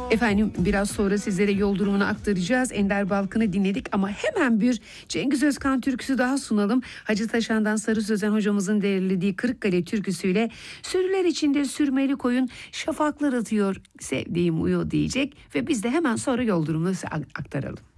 Efendim biraz sonra sizlere yol durumunu aktaracağız. Ender Balkan'ı dinledik ama hemen bir Cengiz Özkan türküsü daha sunalım. Hacı Taşan'dan Sarı Sözen hocamızın derlediği Kırıkkale türküsüyle sürüler içinde sürmeli koyun şafaklar atıyor sevdiğim uyu diyecek ve biz de hemen sonra yol durumunu aktaralım.